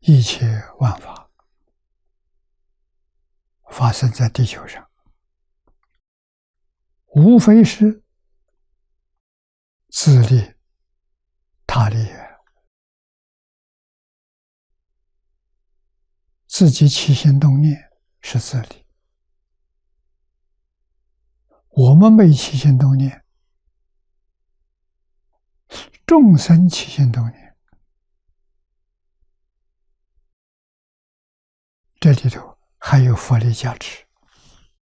一切万法发生在地球上，无非是自利他利，自己起心动念是自利，我们没起心动念，众生起心动念，这里头还有佛力加持。